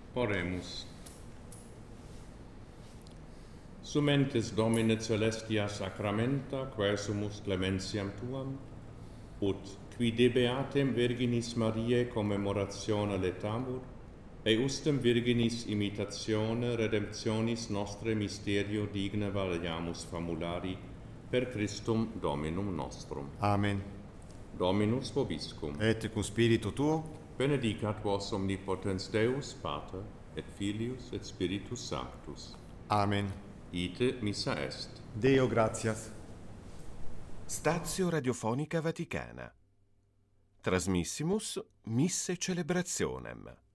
Oremus. Sumentes Domine celestia sacramenta, quae sumus clementiam tuam, ut qui de beatem Virginis Mariae commemoratione letamur, ustem Virginis imitatione redemptionis nostre mysterio digne valiamus famulari, per Christum Dominum nostrum. Amen. Dominus vobiscum. Et cum spiritu tuo, Benedicat vos omnipotens Deus, Pater, et Filius, et Spiritus Sanctus. Amen. Ite missa est. Deo gratias. Stazio Radiofonica Vaticana. Transmissimus Misse Celebrationem.